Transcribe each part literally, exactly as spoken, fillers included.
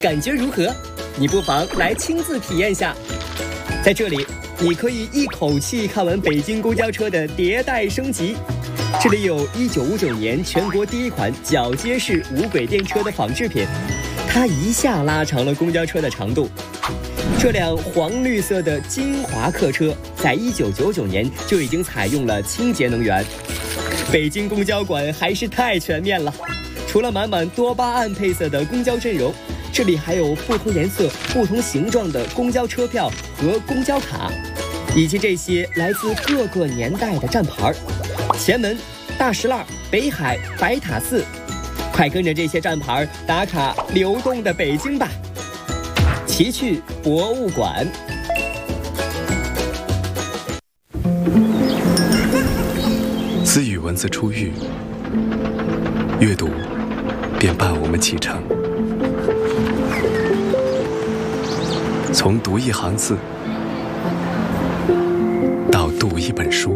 感觉如何？你不妨来亲自体验下。在这里，你可以一口气看完北京公交车的迭代升级。这里有一九五九年全国第一款铰接式无轨电车的仿制品，它一下拉长了公交车的长度。这辆黄绿色的金华客车，在一九九九年就已经采用了清洁能源。北京公交馆还是太全面了，除了满满多巴胺配色的公交阵容，这里还有不同颜色、不同形状的公交车票和公交卡，以及这些来自各个年代的站牌。前门、大石栏、北海、白塔寺，快跟着这些站牌打卡流动的北京吧！奇趣博物馆。 自与文字初遇，阅读便伴我们启程。从读一行字到读一本书，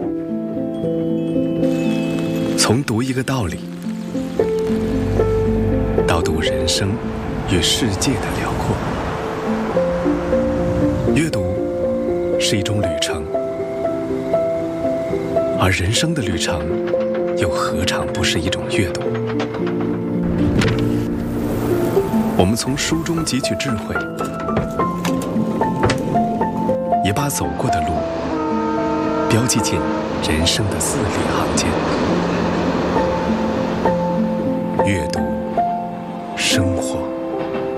从读一个道理到读人生与世界的辽阔。阅读是一种旅程，而人生的旅程又何尝不是一种阅读？我们从书中汲取智慧，也把走过的路标记进人生的字里行间。